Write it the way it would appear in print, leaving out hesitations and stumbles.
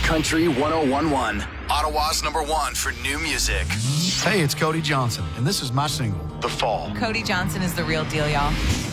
Country 1011. Ottawa's #1 for new music. Hey, it's Cody Johnson, and this is my single, The Fall. Cody Johnson is the real deal, y'all.